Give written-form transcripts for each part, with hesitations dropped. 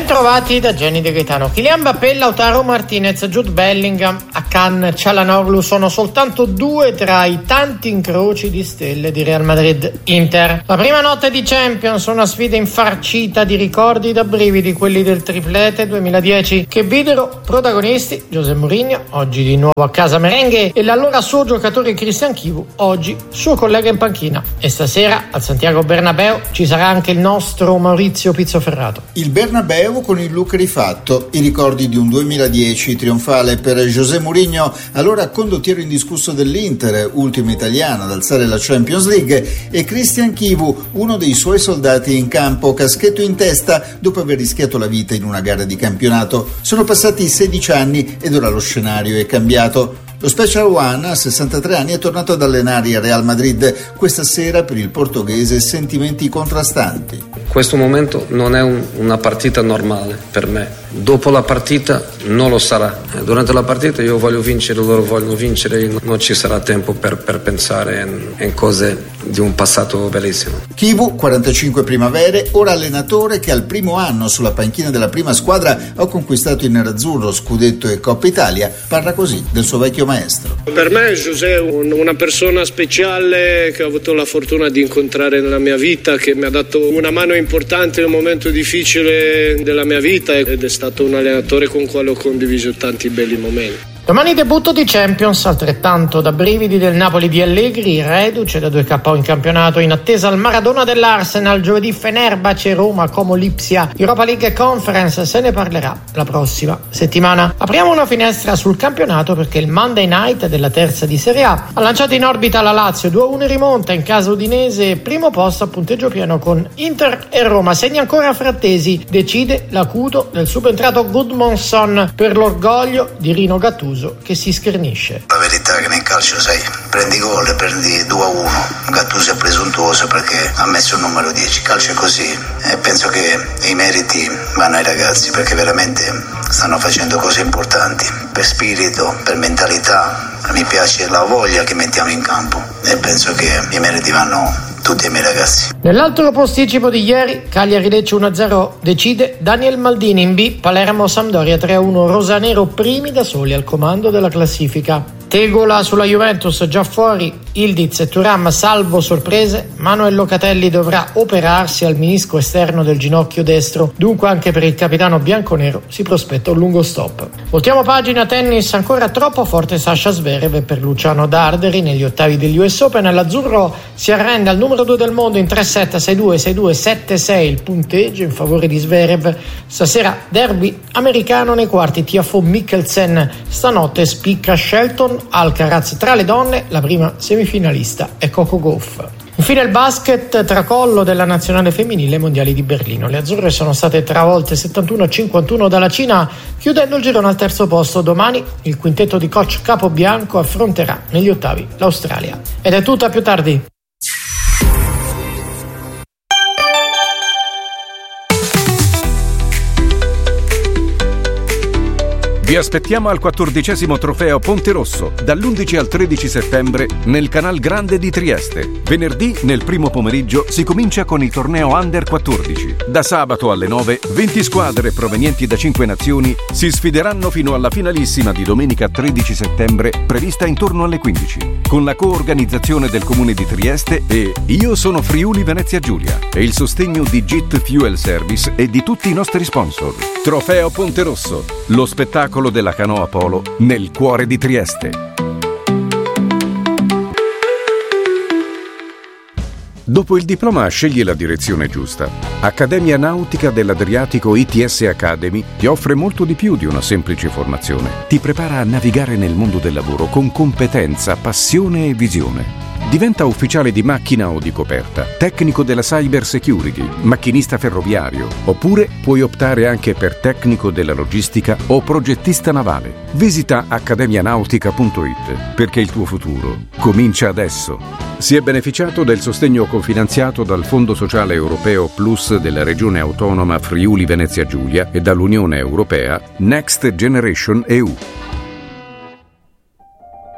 Bentrovati da Gianni De Gaetano. Kylian Mbappé, Lautaro Martinez, Jude Bellingham, Hakan Çalhanoğlu sono soltanto due tra i tanti incroci di stelle di Real Madrid-Inter. La prima notte di Champions, una sfida infarcita di ricordi da brividi, quelli del triplete 2010, che videro protagonisti José Mourinho, oggi di nuovo a casa merengue, e l'allora suo giocatore Christian Chivu, oggi suo collega in panchina. E stasera al Santiago Bernabéu ci sarà anche il nostro Maurizio Pizzoferrato. Il Bernabéu con il look rifatto, i ricordi di un 2010 trionfale per José Mourinho, allora condottiero indiscusso dell'Inter, ultimo italiano ad alzare la Champions League, e Christian Chivu, uno dei suoi soldati in campo, caschetto in testa dopo aver rischiato la vita in una gara di campionato. Sono passati 16 anni ed ora lo scenario è cambiato. Lo Special One, a 63 anni, è tornato ad allenare il Real Madrid. Questa sera per il portoghese sentimenti contrastanti. Questo momento non è una partita normale per me. Dopo la partita non lo sarà. Durante la partita io voglio vincere, loro vogliono vincere, non ci sarà tempo per pensare in cose di un passato bellissimo. Chivu, 45 primavere, ora allenatore che al primo anno sulla panchina della prima squadra ha conquistato in nerazzurro scudetto e Coppa Italia, parla così del suo vecchio maestro. Per me José è una persona speciale che ho avuto la fortuna di incontrare nella mia vita, che mi ha dato una mano importante in un momento difficile della mia vita ed è stato un allenatore con il quale ho condiviso tanti belli momenti. Domani debutto di Champions, altrettanto da brividi del Napoli di Allegri, reduce da 2 KO in campionato, in attesa al Maradona dell'Arsenal. Giovedì Fenerbahce, Roma, Como Lipsia, Europa League Conference, se ne parlerà la prossima settimana. Apriamo una finestra sul campionato perché il Monday Night della terza di Serie A ha lanciato in orbita la Lazio, 2-1 in rimonta in casa udinese, primo posto a punteggio pieno con Inter e Roma. Segna ancora Frattesi, decide l'acuto del subentrato Gudmundsson per l'orgoglio di Rino Gattuso che si schernisce. La verità è che nel calcio, sai, prendi gol e prendi 2-1. Gattuso è presuntuoso perché ha messo il numero 10. Il calcio è così e penso che i meriti vanno ai ragazzi perché veramente stanno facendo cose importanti per spirito, per mentalità. Mi piace la voglia che mettiamo in campo e penso che i meriti vanno tutti ai miei ragazzi. Nell'altro posticipo di ieri, Cagliari-Lecce 1-0, decide Daniel Maldini. In B, Palermo-Sampdoria 3-1, rosanero primi da soli al comando della classifica. Tegola sulla Juventus già fuori, Ildiz e Thuram salvo sorprese, Manuel Locatelli dovrà operarsi al menisco esterno del ginocchio destro, dunque anche per il capitano bianconero si prospetta un lungo stop. Voltiamo pagina tennis, ancora troppo forte Sasha Zverev per Luciano Darderi negli ottavi degli US Open. L'azzurro si arrende al numero 2 del mondo in 3-7, 6-2, 6-2, 7-6 il punteggio in favore di Zverev. Stasera derby americano nei quarti, Tiafoe Mikkelsen, stanotte spicca Shelton Alcaraz. Tra le donne la prima semifinalista è Coco Gauff. Infine il basket, tracollo della nazionale femminile ai mondiali di Berlino. Le azzurre sono state travolte 71-51 dalla Cina, chiudendo il girone al terzo posto. Domani il quintetto di coach Capobianco affronterà negli ottavi l'Australia. Ed è tutto, a più tardi. Vi aspettiamo al 14° trofeo Ponte Rosso, dall'11 al 13 settembre nel Canal Grande di Trieste. Venerdì, nel primo pomeriggio, si comincia con il torneo Under 14. Da sabato alle 9, 20 squadre provenienti da 5 nazioni si sfideranno fino alla finalissima di domenica 13 settembre, prevista intorno alle 15, con la coorganizzazione del Comune di Trieste e Io sono Friuli Venezia Giulia e il sostegno di JIT Fuel Service e di tutti i nostri sponsor. Trofeo Ponte Rosso, lo spettacolo della canoa polo nel cuore di Trieste. Dopo il diploma scegli la direzione giusta. Accademia Nautica dell'Adriatico ITS Academy ti offre molto di più di una semplice formazione. Ti prepara a navigare nel mondo del lavoro con competenza, passione e visione. Diventa ufficiale di macchina o di coperta, tecnico della cyber security, macchinista ferroviario, oppure puoi optare anche per tecnico della logistica o progettista navale. Visita accademianautica.it perché il tuo futuro comincia adesso. Si è beneficiato del sostegno cofinanziato dal Fondo Sociale Europeo Plus della Regione Autonoma Friuli Venezia Giulia e dall'Unione Europea Next Generation EU.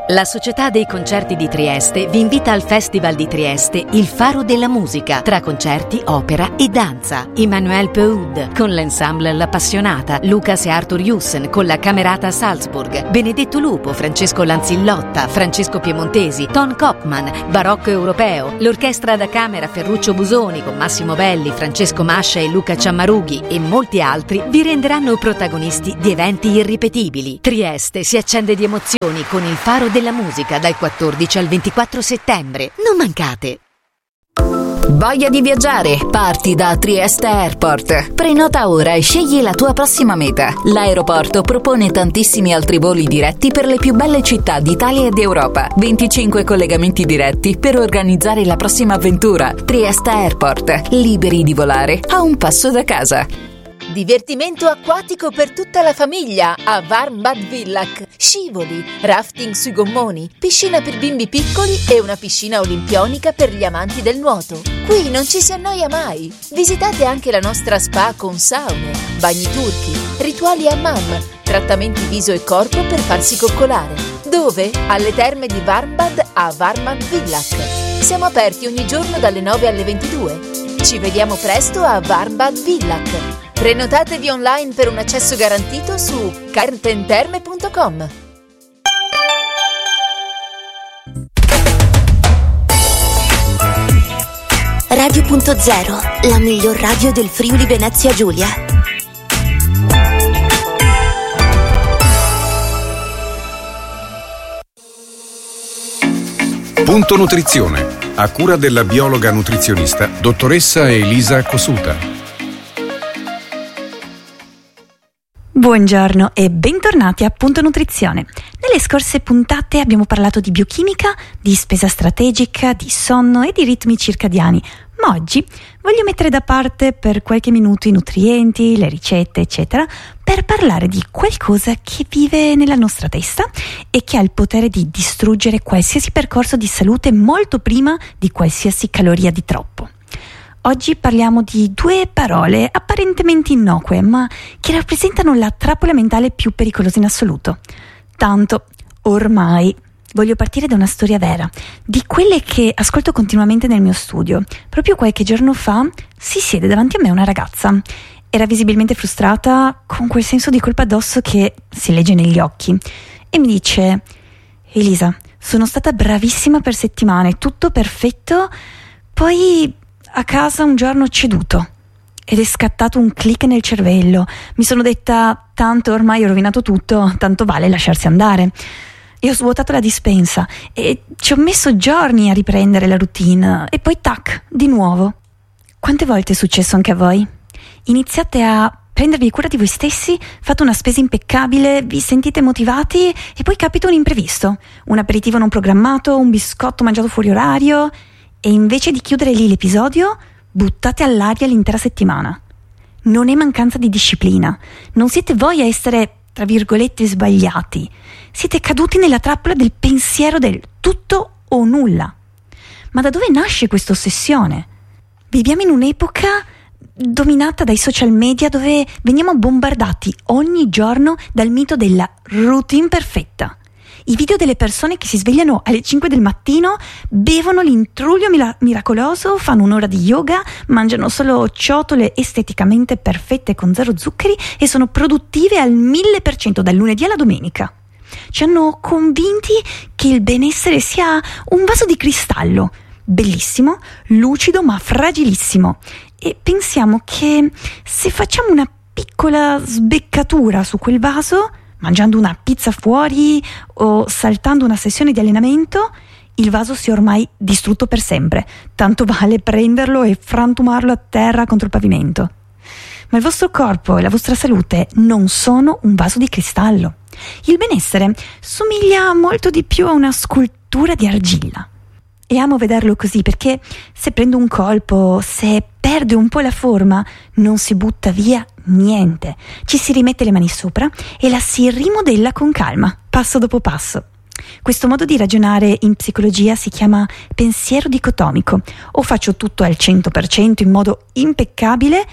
La Società dei Concerti di Trieste vi invita al Festival di Trieste Il Faro della Musica, tra concerti, opera e danza. Emmanuel Peud con l'ensemble L'Appassionata, Lucas e Arthur Jussen con la Camerata Salzburg, Benedetto Lupo, Francesco Lanzillotta, Francesco Piemontesi, Ton Kopman, Barocco Europeo, l'Orchestra da Camera Ferruccio Busoni con Massimo Belli, Francesco Mascia e Luca Ciammarughi e molti altri vi renderanno protagonisti di eventi irripetibili. Trieste si accende di emozioni con Il Faro della Musica dal 14 al 24 settembre. Non mancate! Voglia di viaggiare? Parti da Trieste Airport. Prenota ora e scegli la tua prossima meta. L'aeroporto propone tantissimi altri voli diretti per le più belle città d'Italia e d'Europa. 25 collegamenti diretti per organizzare la prossima avventura. Trieste Airport. Liberi di volare a un passo da casa. Divertimento acquatico per tutta la famiglia a Warmbad Villach. Scivoli, rafting sui gommoni, piscina per bimbi piccoli e una piscina olimpionica per gli amanti del nuoto. Qui non ci si annoia mai. Visitate anche la nostra spa con saune, bagni turchi, rituali hammam, trattamenti viso e corpo per farsi coccolare. Dove? Alle terme di Warmbad a Warmbad Villach. Siamo aperti ogni giorno dalle 9 alle 22. Ci vediamo presto a Warmbad Villach. Prenotatevi online per un accesso garantito su carpenterme.com. Radio.0, la miglior radio del Friuli Venezia Giulia. Punto Nutrizione, a cura della biologa nutrizionista dottoressa Elisa Cosuta. Buongiorno e bentornati a Punto Nutrizione. Nelle scorse puntate abbiamo parlato di biochimica, di spesa strategica, di sonno e di ritmi circadiani, ma oggi voglio mettere da parte per qualche minuto i nutrienti, le ricette, eccetera, per parlare di qualcosa che vive nella nostra testa e che ha il potere di distruggere qualsiasi percorso di salute molto prima di qualsiasi caloria di troppo. Oggi parliamo di due parole apparentemente innocue, ma che rappresentano la trappola mentale più pericolosa in assoluto. Tanto, ormai, voglio partire da una storia vera, di quelle che ascolto continuamente nel mio studio. Proprio qualche giorno fa si siede davanti a me una ragazza. Era visibilmente frustrata, con quel senso di colpa addosso che si legge negli occhi, e mi dice: Elisa, sono stata bravissima per settimane, tutto perfetto, poi a casa un giorno ho ceduto ed è scattato un click nel cervello. Mi sono detta: tanto ormai ho rovinato tutto, tanto vale lasciarsi andare. E ho svuotato la dispensa e ci ho messo giorni a riprendere la routine e poi tac, di nuovo. Quante volte è successo anche a voi? Iniziate a prendervi cura di voi stessi, fate una spesa impeccabile, vi sentite motivati e poi capita un imprevisto, un aperitivo non programmato, un biscotto mangiato fuori orario, e invece di chiudere lì l'episodio, buttate all'aria l'intera settimana. Non è mancanza di disciplina, non siete voi a essere, tra virgolette, sbagliati. Siete caduti nella trappola del pensiero del tutto o nulla. Ma da dove nasce questa ossessione? Viviamo in un'epoca dominata dai social media dove veniamo bombardati ogni giorno dal mito della routine perfetta. I video delle persone che si svegliano alle 5 del mattino, bevono l'intruglio miracoloso, fanno un'ora di yoga, mangiano solo ciotole esteticamente perfette con 0 zuccheri e sono produttive al 1000% dal lunedì alla domenica. Ci hanno convinti che il benessere sia un vaso di cristallo, bellissimo, lucido ma fragilissimo, e pensiamo che se facciamo una piccola sbeccatura su quel vaso, mangiando una pizza fuori o saltando una sessione di allenamento, il vaso sia ormai distrutto per sempre. Tanto vale prenderlo e frantumarlo a terra contro il pavimento. Ma il vostro corpo e la vostra salute non sono un vaso di cristallo. Il benessere somiglia molto di più a una scultura di argilla. E amo vederlo così perché se prende un colpo, se perde un po' la forma, non si butta via niente. Ci si rimette le mani sopra e la si rimodella con calma, passo dopo passo. Questo modo di ragionare in psicologia si chiama pensiero dicotomico. O faccio tutto al 100% in modo impeccabile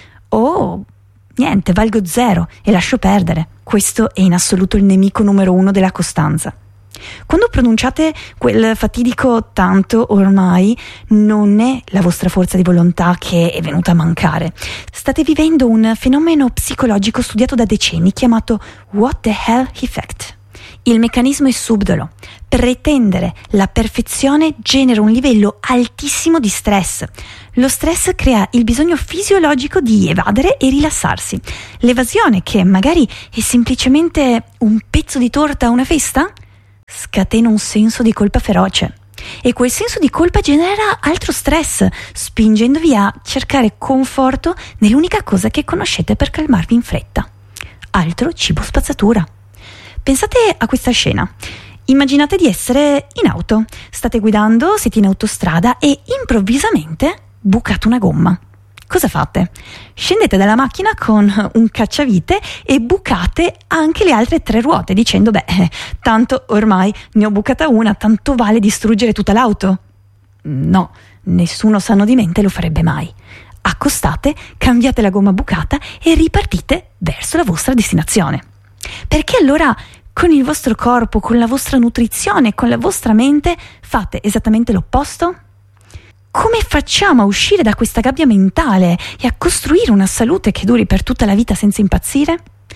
o niente, valgo 0 e lascio perdere. Questo è in assoluto il nemico numero 1 della costanza. Quando pronunciate quel fatidico tanto ormai, non è la vostra forza di volontà che è venuta a mancare. State vivendo un fenomeno psicologico studiato da decenni chiamato What the Hell Effect. Il meccanismo è subdolo. Pretendere la perfezione genera un livello altissimo di stress. Lo stress crea il bisogno fisiologico di evadere e rilassarsi. L'evasione, che magari è semplicemente un pezzo di torta a una festa, scatena un senso di colpa feroce. E quel senso di colpa genera altro stress, spingendovi a cercare conforto nell'unica cosa che conoscete per calmarvi in fretta. Altro cibo spazzatura. Pensate a questa scena. Immaginate di essere in auto, state guidando, siete in autostrada e improvvisamente bucate una gomma. Cosa fate? Scendete dalla macchina con un cacciavite e bucate anche le altre 3 ruote dicendo tanto ormai ne ho bucata una, tanto vale distruggere tutta l'auto? No, nessuno sano di mente lo farebbe mai. Accostate, cambiate la gomma bucata e ripartite verso la vostra destinazione. Perché allora con il vostro corpo, con la vostra nutrizione, con la vostra mente fate esattamente l'opposto? Come facciamo a uscire da questa gabbia mentale e a costruire una salute che duri per tutta la vita senza impazzire?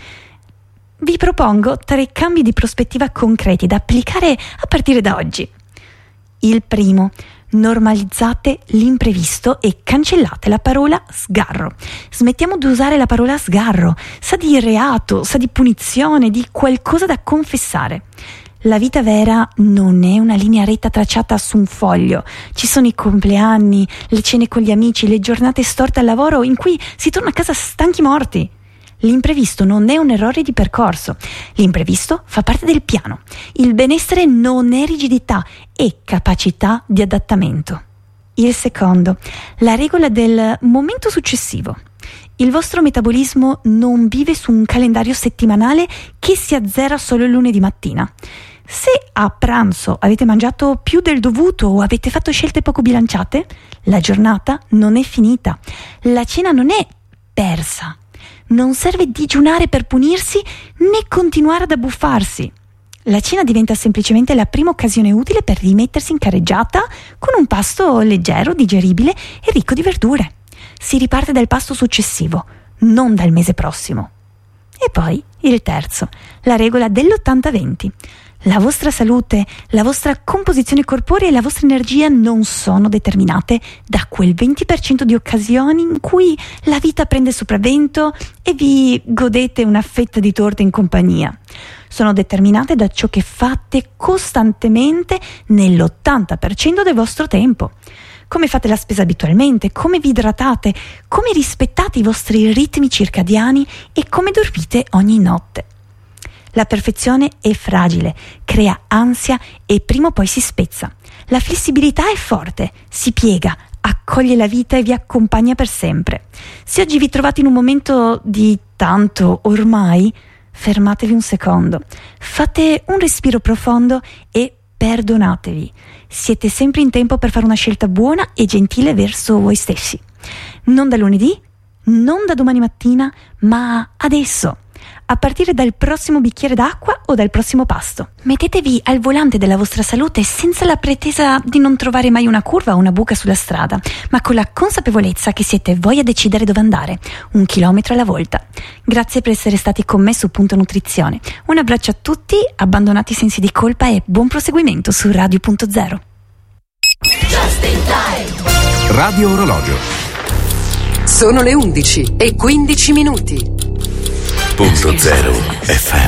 Vi propongo 3 cambi di prospettiva concreti da applicare a partire da oggi. Il primo: normalizzate l'imprevisto e cancellate la parola sgarro. Smettiamo di usare la parola sgarro, sa di reato, sa di punizione, di qualcosa da confessare. La vita vera non è una linea retta tracciata su un foglio. Ci sono i compleanni, le cene con gli amici, le giornate storte al lavoro in cui si torna a casa stanchi morti. L'imprevisto non è un errore di percorso. L'imprevisto fa parte del piano. Il benessere non è rigidità, è capacità di adattamento. Il secondo, la regola del momento successivo. Il vostro metabolismo non vive su un calendario settimanale che si azzera solo il lunedì mattina. Se a pranzo avete mangiato più del dovuto o avete fatto scelte poco bilanciate, la giornata non è finita. La cena non è persa. Non serve digiunare per punirsi né continuare ad abbuffarsi. La cena diventa semplicemente la prima occasione utile per rimettersi in carreggiata con un pasto leggero, digeribile e ricco di verdure. Si riparte dal pasto successivo, non dal mese prossimo. E poi il terzo, la regola dell'80-20. La vostra salute, la vostra composizione corporea e la vostra energia non sono determinate da quel 20% di occasioni in cui la vita prende sopravvento e vi godete una fetta di torta in compagnia. Sono determinate da ciò che fate costantemente nell'80% del vostro tempo. Come fate la spesa abitualmente, come vi idratate, come rispettate i vostri ritmi circadiani e come dormite ogni notte. La perfezione è fragile, crea ansia e prima o poi si spezza. La flessibilità è forte, si piega, accoglie la vita e vi accompagna per sempre. Se oggi vi trovate in un momento di tanto ormai, fermatevi un secondo, fate un respiro profondo e perdonatevi. Siete sempre in tempo per fare una scelta buona e gentile verso voi stessi. Non da lunedì, non da domani mattina, ma adesso. A partire dal prossimo bicchiere d'acqua o dal prossimo pasto. Mettetevi al volante della vostra salute senza la pretesa di non trovare mai una curva o una buca sulla strada, ma con la consapevolezza che siete voi a decidere dove andare, 1 chilometro alla volta. Grazie per essere stati con me su Punto Nutrizione. Un abbraccio a tutti, abbandonate i sensi di colpa e buon proseguimento su Radio.0. Radio Orologio. Sono le 11:15. Punto 0 FM.